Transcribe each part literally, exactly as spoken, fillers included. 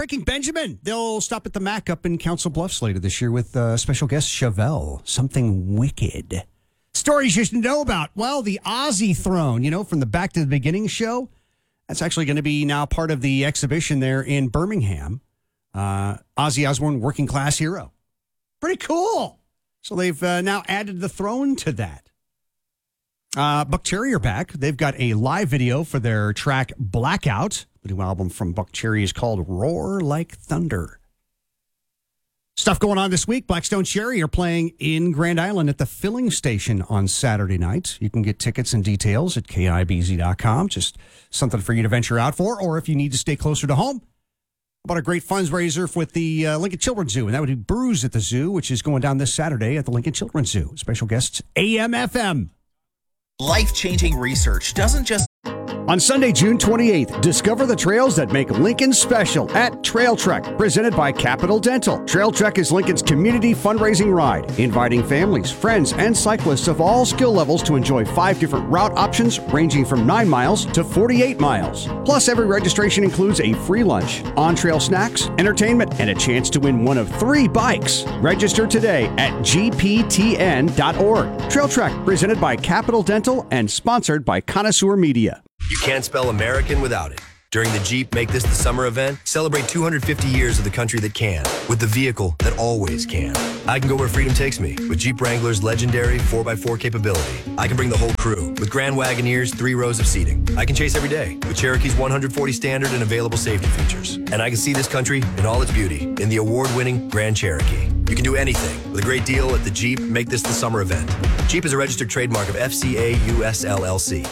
Breaking Benjamin. They'll stop at the Mac up in Council Bluffs later this year with uh, special guest Chevelle. Something wicked. Stories you should know about. Well, the Ozzy throne, you know, from the Back to the Beginning show. That's actually going to be now part of the exhibition there in Birmingham. Uh, Ozzy Osbourne, working class hero. Pretty cool. So they've uh, now added the throne to that. Uh, Buckcherry are back. They've got a live video for their track Blackout. The new album from Buckcherry is called Roar Like Thunder. Stuff going on this week. Blackstone Cherry are playing in Grand Island at the Filling Station on Saturday night. You can get tickets and details at K I B Z dot com. Just something for you to venture out for, or if you need to stay closer to home. About a great fundraiser with the uh, Lincoln Children's Zoo, and that would be Brews at the Zoo, which is going down this Saturday at the Lincoln Children's Zoo. Special guests, A M F M. Life-changing research doesn't just... On Sunday, June twenty-eighth, discover the trails that make Lincoln special at Trail Trek, presented by Capital Dental. Trail Trek is Lincoln's community fundraising ride, inviting families, friends, and cyclists of all skill levels to enjoy five different route options ranging from nine miles to forty-eight miles. Plus, every registration includes a free lunch, on-trail snacks, entertainment, and a chance to win one of three bikes. Register today at G P T N dot org. Trail Trek, presented by Capital Dental and sponsored by Connoisseur Media. You can't spell American without it. During the Jeep Make This the Summer event, celebrate two hundred fifty years of the country that can, with the vehicle that always can. I can go where freedom takes me with Jeep Wrangler's legendary four by four capability. I can bring the whole crew with Grand Wagoneer's three rows of seating. I can chase every day with Cherokee's one hundred forty standard and available safety features. And I can see this country in all its beauty in the award-winning Grand Cherokee. You can do anything with a great deal at the Jeep Make This the Summer event. Jeep is a registered trademark of F C A U S L L C.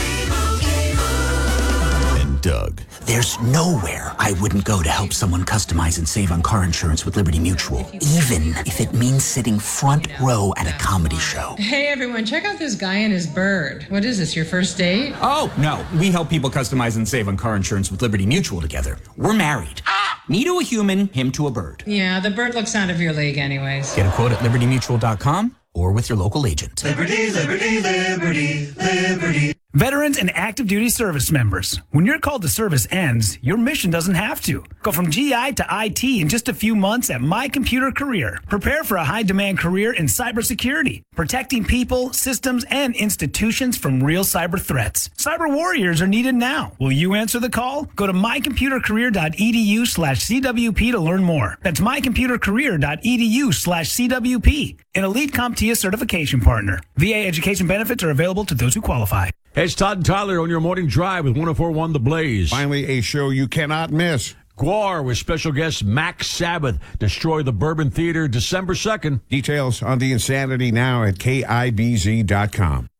Doug. There's nowhere I wouldn't go to help someone customize and save on car insurance with Liberty Mutual, even if it means sitting front row at a comedy show. Hey everyone, check out this guy and his bird. What is this, your first date? Oh, no. We help people customize and save on car insurance with Liberty Mutual together. We're married. Me to a human, him to a bird. Yeah, the bird looks out of your league anyways. Get a quote at liberty mutual dot com or with your local agent. Liberty, liberty, liberty, liberty. Veterans and active duty service members, when your call to service ends, your mission doesn't have to. Go from G I to I T in just a few months at My Computer Career. Prepare for a high-demand career in cybersecurity, protecting people, systems, and institutions from real cyber threats. Cyber warriors are needed now. Will you answer the call? Go to my computer career dot e d u slash C W P to learn more. That's my computer career dot e d u slash C W P. An elite CompTIA certification partner. V A education benefits are available to those who qualify. Hey, it's Todd and Tyler on your morning drive with one oh four point one The Blaze. Finally, a show you cannot miss. Gwar with special guest Max Sabbath. Destroy the Bourbon Theater December second. Details on the insanity now at K I B Z dot com.